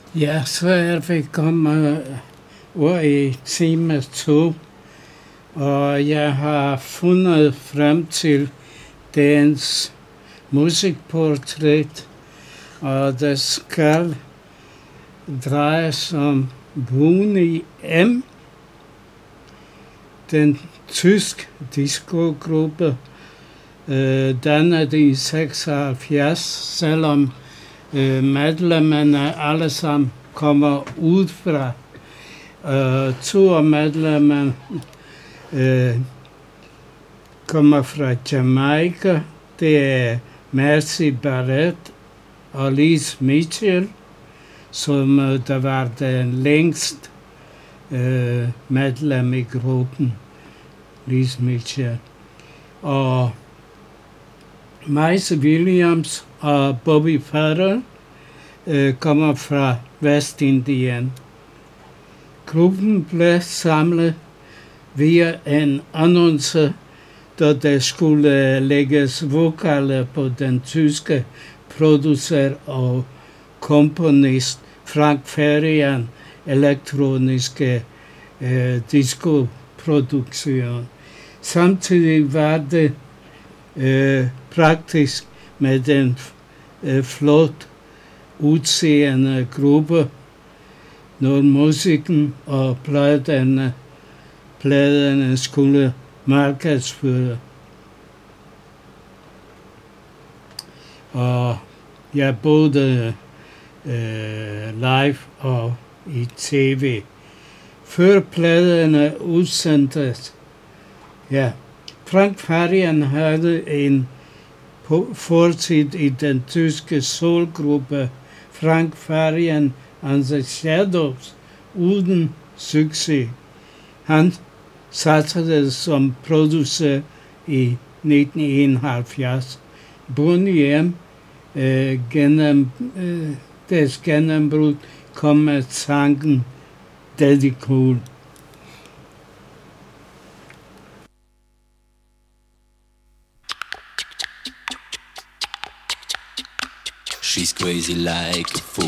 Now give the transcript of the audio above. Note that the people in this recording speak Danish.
Ja, så er vi kommet ud i time 2, og jeg har fundet frem til dagens musikportræt, og det skal dreje sig om Boney M., den tyske discogruppe, dannet i 76, selvom medlemmerne alle sammen kommer ud fra. To af medlemmerne kommer fra Jamaica. Det er Mercy Barrett og Liz Mitchell, som der var den længst medlem i gruppen, Liz Mitchell. Og Maisie Williams og Bobby Farrell kommer fra Vestindien. Gruppen blev samlet via en annonce, da der skulle lægges vokaler på den tyske producer og komponist Frank Farian elektroniske discoproduktion. Samtidig var det praktisk med den flot udseende gruppe, når musikken og pladerne skulle markedsføre. Og jeg både live og i tv. Før pladerne udsendtes, Frank Farian havde en fortid i den tyske soulgruppe Frank Farian and the Shadows uden succes. Han satsede som producer i 1971. Boney M. Des gennembrud kom med sangen Daddy Cool. She's crazy like a fool.